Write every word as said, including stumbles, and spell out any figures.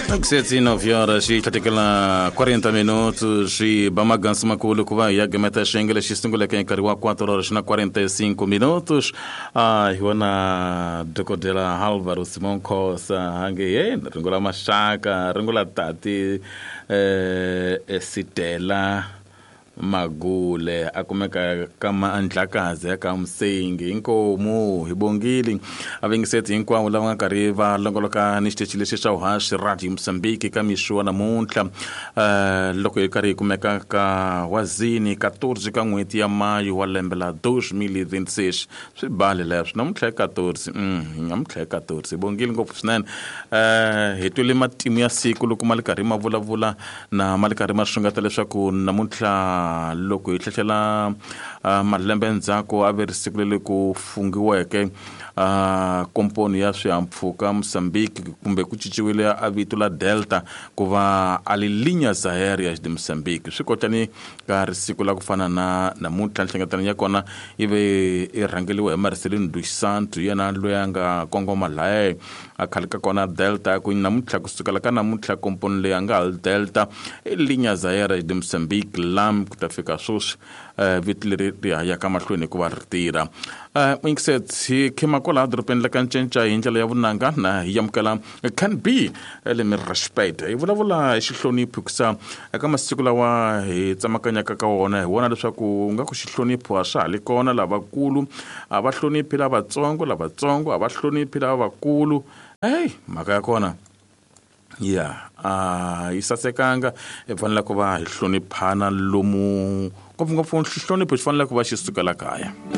sete e nove horas e tatekela quarenta minutos e bamagansi makulu kuva yaga meta shengele xisungule ke nkarhi wa quatro horas na quarenta e cinco minutos. Ah, hiwana dokodela Álvaro Simão Khosa hange ye ringola mashaka ringola tati eh esitela magule akumeka kama andlakaze ka umsengi inkomo hibongili avengisethi hinkwavo lava nga karhi va longoloka ni xitichi lexi xa uhaxi radio Mozambique ka mixuwa namuntlha uh, loko hi karhi hi kumeka ka wazini quatorze ka n'hweti ya mayu wa lembe la dois mil e vinte e seis swi bale leswi namuntlha quatorze mm namuntlha quatorze hibongili ngopfu swinene uh, hi twile matimu ya siku loko mali karhi ma vulavula na mali karhi ma xungata leswaku namuntlha loko hi tlhela uh, malembe ndzhaku a verisiku lele ku fungiweke uh, komponi ya swihahampfhuka Mozambique kumbe ku ciciwile a vito la Delta ku va Linhas Aéreas de Moçambique swi kotani ka risiku la ku fana na namuntlha nhlengetano ya kona ive i rhangeliwe hi Marcelino dos Santos yena loyi a nga kongoma laha a khalika kona Delta ku namuntlha kusukela ka namuntlha komponi leyi anga Delta Linhas Aéreas de Moçambique lam ku ta fika sweswi uh, vito leri ri ya ka mahlweni ku va ri tirha uh, ingisethi khima kola dropeni la ka ncenca hi ndlela ya vunanga na hi yamukela can be le mi respect hi vulavula hi xihloniphi kusa eka masiku lawa hi tsamakanyaka ka wona hi vona leswaku nga ku xihloniphi swa hali kona lavakulu a va hloniphi lavatsongo lavatsongo a va hloniphi lavakulu hey mhaka ya kona yeah ah isasekanga efanele ku va hi hloniphana lomu ngopfungopfu hlonipho xi fanele ku va xi sukela kaya.